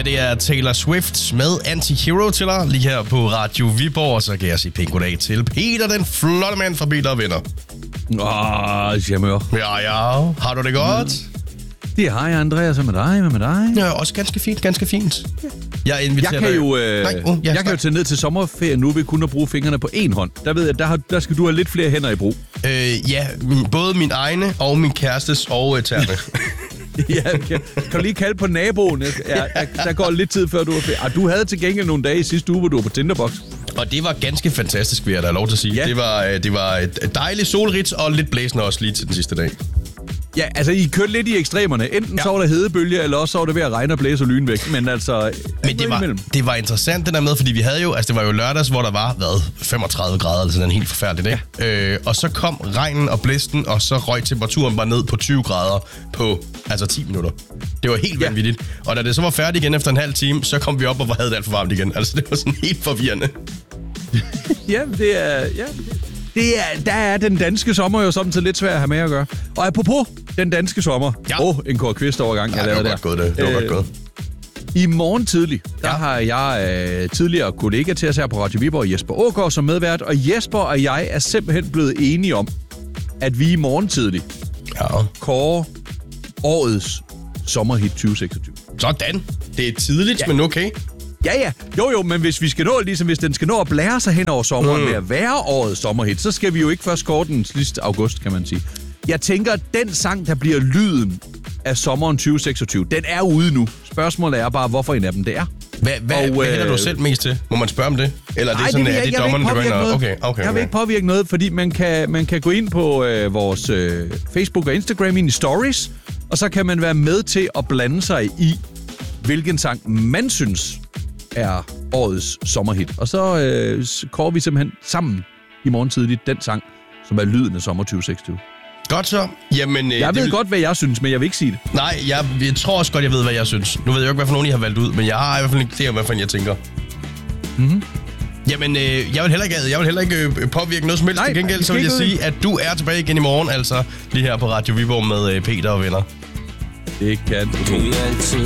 det er Taylor Swift med Anti-Hero til dig, lige her på Radio Viborg. Og så kan jeg sige pænt goddag til Peter, den flotte mand fra Biler og Venner. Jamør. Ja. Har du det godt? Det har jeg, Andreas. Hvad med dig? Ja, også ganske fint. Jeg inviterer Jeg kan jo tage ned til sommerferie nu ved kun at bruge fingrene på én hånd. Der ved jeg, der skal du have lidt flere hænder i brug. Både min egne og min kærestes og tæerne. Ja, kan du lige kalde på naboen? Der går lidt tid før du er ferie. Du havde til gengæld nogle dage i sidste uge, hvor du var på Tinderbox. Og det var ganske fantastisk, vil jeg da have lov til at sige. Ja. Det var et dejligt solrigt og lidt blæsende også lige til den sidste dag. Ja, altså I kørte lidt i ekstremerne. Enten så var der hedebølge, eller også så var det ved at regne og blæse og lyne væk. Men altså... Men det var interessant det der med, fordi vi havde jo... Altså det var jo lørdags, hvor der var, 35 grader, altså sådan helt forfærdeligt, ikke? Ja. Og så kom regnen og blæsten, og så røg temperaturen bare ned på 20 grader på 10 minutter. Det var helt vanvittigt. Og da det så var færdigt igen efter en halv time, så kom vi op og havde det alt for varmt igen. Altså det var sådan helt forvirrende. Ja, det er... Ja. Der er den danske sommer jo samtidig lidt svær at have med at gøre. Og apropos den danske sommer. Ja. En Kåre Kvist-overgang, jeg lavede der. Det var godt gået. I morgen tidlig, der har jeg tidligere kollega til os her på Radio Viborg, Jesper Aagaard, som medvært. Og Jesper og jeg er simpelthen blevet enige om, at vi i morgen tidlig kårer årets sommerhit 2026. Sådan. Det er tidligt, men okay. Ja. Jo, men hvis vi skal nå, hvis den skal nå at blære sig hen over sommeren med at være årets sommerhit, så skal vi jo ikke først kåre den sidste august, kan man sige. Jeg tænker, at den sang, der bliver lyden af sommeren 2026, den er ude nu. Spørgsmålet er bare, hvorfor en af dem det er. Hvad hælder du selv mest til? Må man spørge om det? Eller er det sådan, at det er dommerne, der går ind og... Okay. Jeg vil ikke påvirke noget, fordi man kan gå ind på vores Facebook og Instagram ind i stories, og så kan man være med til at blande sig i, hvilken sang man synes er årets sommerhit. Og så kårer vi simpelthen sammen i morgen tidligt den sang, som er lyden af sommer 2026. Godt så. Jamen, jeg ved godt, hvad jeg synes, men jeg vil ikke sige det. Nej, jeg tror også godt, jeg ved, hvad jeg synes. Nu ved jeg jo ikke, hvad for nogen I har valgt ud, men jeg har i hvert fald en idé om, hvad for jeg tænker. Mm-hmm. Jamen, jeg vil heller ikke påvirke noget som helst. Til gengæld så vil jeg sige, at du er tilbage igen i morgen, altså lige her på Radio Viborg med Peter og Venner. Det kan du.